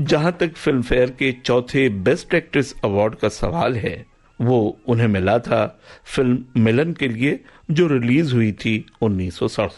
जहां तक film fair के चौथे बेस्ट एक्ट्रेस अवार्ड का सवाल है, वो उन्हें मिला था फिल्म मिलन के लिए, जो रिलीज हुई थी 1967